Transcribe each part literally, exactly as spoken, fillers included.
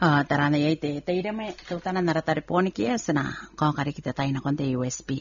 Ah, tarana yai te te ireme tautana naratare poni kiesna ko kari kita taina kon te U S B.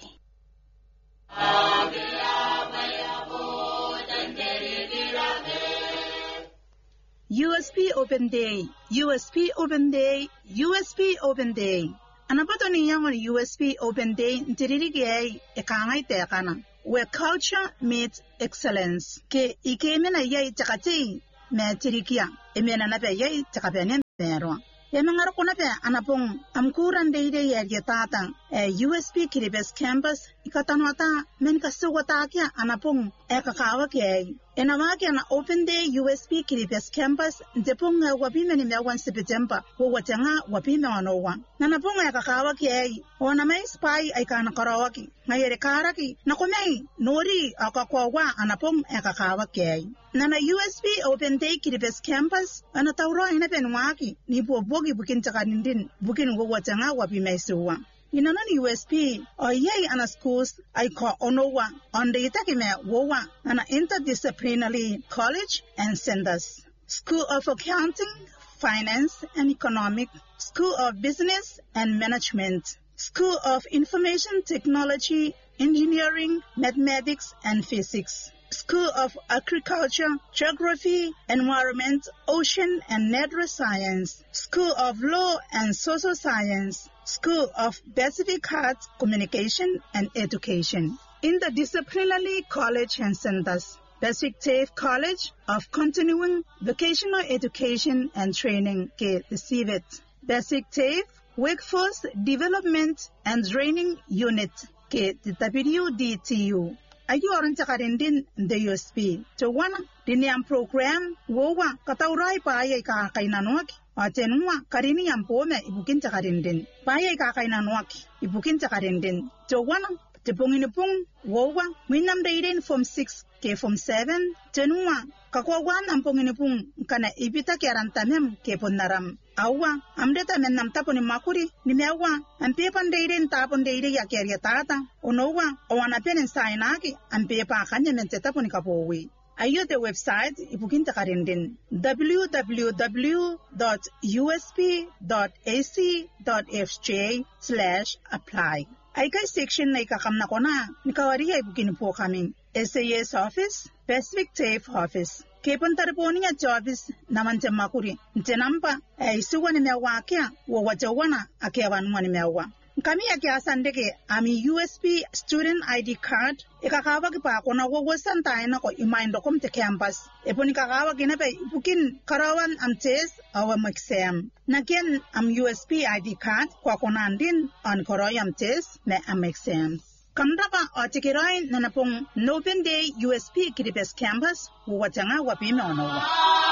U S B Open Day, U S B Open Day, U S B Open Day. Anapato ni yangon U S B Open Day ntiririge e kangai te kana. Where culture meets excellence. Ke ikemena yai takati me tirikia. Emena na pe yai takapene pero. Yamangara kuna pe anapong amkuran deide yari tata e U S B Kiribes campus ikatanwata men kasuwata kya anapong e kakawa ke. Enawaki na Open Day U S B Kiribes campus depunga wapime ni mewan September wo watanga wapime wanowa. Nanapunga e kakawa ke wana mai spy ay kana karawaki. Ngayere karaki nakumei nori akakwawa anapong e kakawa ke. Nana U S B Open Day Kiribes campus anatauro ina penwaki ni po bogi bukin takanindin bukin wo watanga wapime suwa. Inanan U S P o yei ana schools I call onowa on the itakime wowa ana interdisciplinary college and centers. School of Accounting, Finance and Economic, School of Business and Management, School of Information Technology, Engineering, Mathematics and Physics, School of Agriculture, Geography, Environment, Ocean and Natural Science, School of Law and Social Science, School of Pacific Arts, Communication and Education. In the Disciplinary College and Centers, Pacific TAFE College of Continuing Vocational Education and Training, K C V E T. Pacific TAFE Workforce Development and Training Unit, K W D T U. Ayu orang cakarindin the U S P. Cawana diniam program wowa kataurai paayay kakainanwaki. Atenwa karini yampome ibukin cakarindin. Paayay kakainanwaki ibukin cakarindin. Cawana tepungin-pung wowa minam dairin form six ke form seven. Tenwa kakwawan ampungin-pung kana ibita kiarantamem ke ponnaram. Awa amdeta mennam taponi makuri ni mewa ampepan dairin tapon dairi ya keria tata onowa owana penen sainaki ampepa kanya mente taponi kapowi. Ayo the website ibukin takarindin w w w dot u s p dot a c dot f j slash apply. Ay kay section na ikakam na ko na nikawari ay ibukin po kami S A S office, Pacific TAFE office. Kepon tarponi ya jobis naman te makuri. Tenampa ay suwa ni mewa kya wo wajawana akiawan mo ni mewa. Kami akiasandeke ami U S P student I D card ikakawa kipa ako na wawasan tayo na ko imaindo kom te campus. Epon ikakawa kinapay ipukin karawan am test awam exam. Nakyan am U S P I D card kwa konandin on koroyam test me am exams. Kamdapa o tikiroin na napong Open Day U S P Kiribes campus watanga wapime onowa.